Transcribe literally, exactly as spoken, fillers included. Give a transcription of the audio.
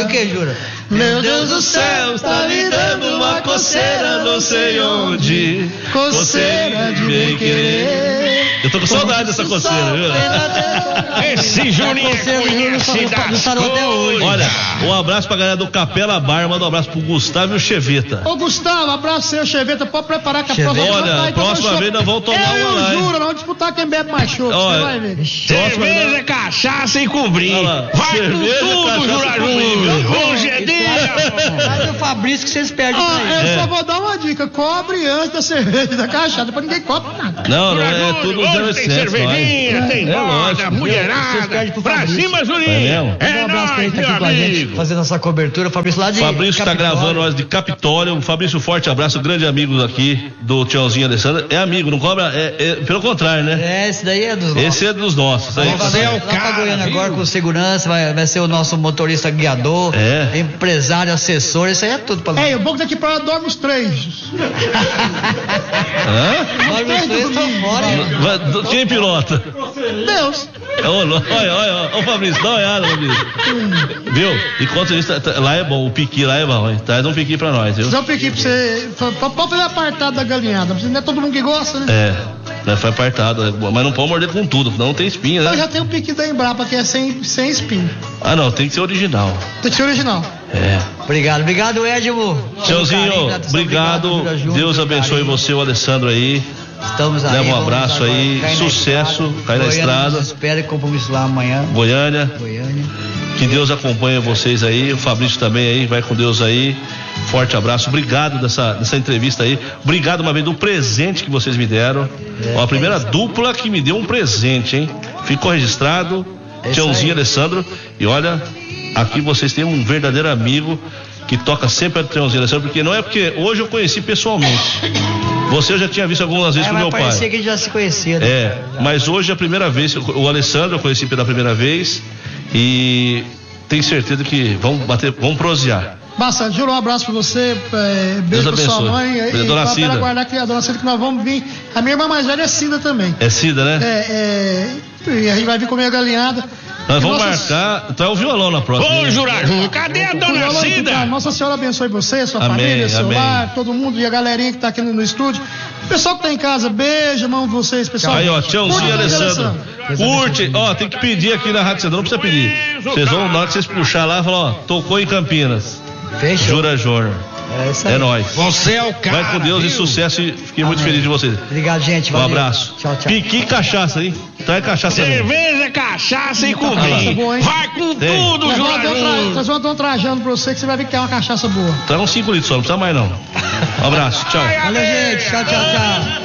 o que, Jura? Meu Deus do céu, está me dando uma coceira, não sei onde. Coceira de bem querer. Eu tô com saudade dessa coceira, viu? Esse Juninho conhece das coisas. Olha, um abraço pra galera do Capela Bar, manda um abraço pro Gustavo e o Cheveta. Ô Gustavo, abraço seu, Cheveta, pode preparar que a próxima vez. Olha, próxima vez nós vamos tomar eu uma lá. Eu juro, nós vamos disputar quem bebe mais chopp, você vai ver. Cerveja, cachaça e cobrir. Vai com tudo, Jura Júnior. Hoje é dia. Mas o Fabrício que vocês perdem. Ah, eu é. só vou dar uma dica, cobre antes da cerveja e da cachaça, depois ninguém cobre nada. Não, não, é tudo zero Tem cervejinha, nós. tem roda, mulherada. Pra cima, Juninho. É, é um abraço pra ele que tá aqui com a gente, fazendo essa cobertura. O Fabrício lá de Fabrício tá gravando nós de Capitólio. Fabrício, forte abraço, grande amigo aqui do Tchãozinho Alessandro. É amigo, não cobra, é, é pelo contrário, né? É, esse daí é dos nossos. Esse é dos nossos. Aí. Você é o cara, Goiânia agora com segurança, vai, vai ser o nosso motorista guiador, é. empresário, assessor, isso aí é tudo pra nós. É, o bom daqui pra lá dorme os três. Hã? Dorme os três, estão fora. Quem pilota? Deus. Olha, olha, olha, ô Fabrício, dá uma olhada, Fabrício. Viu? Enquanto isso, lá é bom, o piqui lá é bom, hein? Traz um piqui pra nós, viu? Dá um piqui pra você, pode fazer apartado da galinhada, não é todo mundo que gosta, né? É, né, foi apartado, mas não pode morder com tudo, não tem espinha, né? Eu já tenho o piqui da Embrapa, que é sem, sem espinho. Ah, não, tem que ser original. Tem que ser original. É. Obrigado, obrigado, Edmo. Tchãozinho, obrigado, obrigado Deus abençoe você, o Alessandro aí. Estamos aí. Leva um abraço aí, sucesso, cai na estrada. Espera e compromisso lá amanhã. Goiânia. Goiânia. Que Deus acompanhe vocês aí, o Fabrício também aí, vai com Deus aí. Forte abraço, obrigado dessa, dessa entrevista aí. Obrigado uma vez do presente que vocês me deram. É, Ó, a primeira é dupla que me deu um presente, hein? Ficou registrado, é Tchãozinho Alessandro. E olha, aqui vocês têm um verdadeiro amigo que toca sempre a Tchãozinho Alessandro, porque não é porque hoje eu conheci pessoalmente. Você eu já tinha visto algumas vezes é, com meu pai. Parecia que a gente já se conhecia. Né? É, mas hoje é a primeira vez, o Alessandro eu conheci pela primeira vez e tenho certeza que vamos bater, vamos prosear. Bastante, juro, um abraço pra você, é, beijo pra sua mãe e, e pra Cida. Guardar a dona Cida que nós vamos vir. A minha irmã mais velha é Cida também. É Cida, né? É, é, e a gente vai vir comer a galinhada. Nós vamos nossas... marcar, tá o violão na próxima. Ô, Juraju, cadê a dona Cida? Nossa Senhora abençoe você, sua amém, família, seu amém. lar, todo mundo e a galerinha que tá aqui no, no estúdio. O pessoal que tá em casa, beijo, amo vocês, pessoal. Aí, ó, Tchãozinho Alessandro. Curte, ó, tem que pedir aqui na Rádio Cidadão, não precisa pedir. Vocês vão, na hora que vocês puxar lá, falar, ó, tocou em Campinas. Fechou. Jura Júnior. É, é nóis. Você é o cara. Vai com Deus viu? E sucesso e fiquei muito feliz de vocês. Obrigado, gente. Valeu. Um abraço. Tchau, tchau. Piqui e cachaça, hein? Traz cachaça aí. Cerveja, cachaça e cobrir. Vai com Tem. tudo, Júnior. Nós vamos dar um trajando pra você que você vai ver que é uma cachaça boa. Traz uns cinco litros só, não precisa mais não. Um abraço, tchau. Valeu, gente. Tchau, tchau, tchau.